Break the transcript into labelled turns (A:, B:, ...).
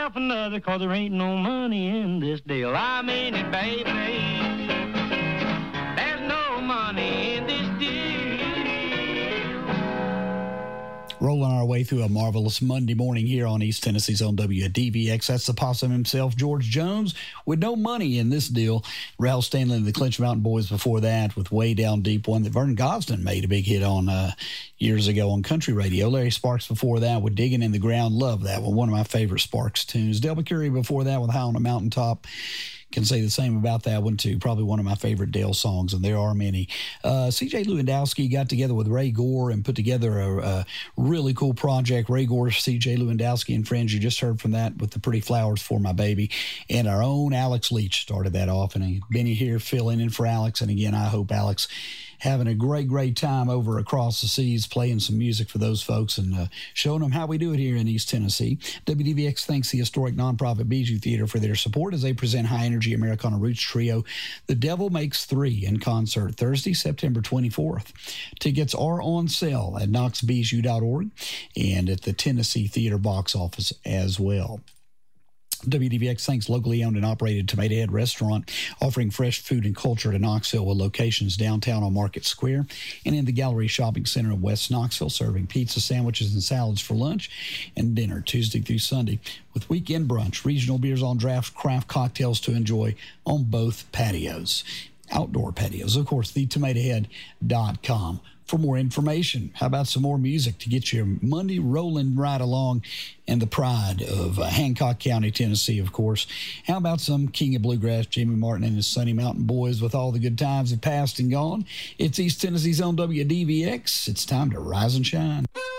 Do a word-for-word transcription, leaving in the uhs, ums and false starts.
A: off another, cause there ain't no money in this deal. I mean it, baby. There's no money in this deal.
B: Rolling our way through a marvelous Monday morning here on East Tennessee's own W D V X. That's the possum himself, George Jones, with no money in this deal. Ralph Stanley and the Clinch Mountain Boys before that with Way Down Deep, one that Vernon Gosden made a big hit on uh, years ago on country radio. Larry Sparks before that with Digging in the Ground. Love that one. One of my favorite Sparks tunes. Del McCurry before that with High on a Mountaintop. Can say the same about that one, too. Probably one of my favorite Dale songs, and there are many. Uh, C J Lewandowski got together with Ray Gore and put together a, a really cool project. Ray Gore, C J Lewandowski, and friends. You just heard from that with the Pretty Flowers for My Baby. And our own Alex Leach started that off. And Benny here filling in for Alex. And again, I hope Alex having a great, great time over across the seas, playing some music for those folks and uh, showing them how we do it here in East Tennessee. W D V X thanks the historic nonprofit Bijou Theater for their support as they present high-energy Americana Roots Trio, The Devil Makes Three, in concert Thursday, September twenty-fourth. Tickets are on sale at knox bijou dot org and at the Tennessee Theater box office as well. W D V X thanks locally owned and operated Tomato Head Restaurant, offering fresh food and culture to Knoxville with locations downtown on Market Square and in the Gallery Shopping Center in West Knoxville, serving pizza, sandwiches, and salads for lunch and dinner Tuesday through Sunday with weekend brunch, regional beers on draft, craft cocktails to enjoy on both patios. Outdoor patios, of course, the tomato head dot com. For more information, how about some more music to get your Monday rolling right along and the pride of uh, Hancock County, Tennessee, of course. How about some King of Bluegrass, Jimmy Martin and his Sunny Mountain Boys with all the good times that passed and gone? It's East Tennessee's own W D V X. It's time to rise and shine.